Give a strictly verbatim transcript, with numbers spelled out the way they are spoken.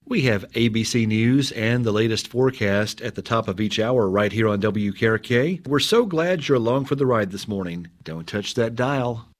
We have A B C News and the latest forecast at the top of each hour right here on W K R K. We're so glad you're along for the ride this morning. Don't touch that dial.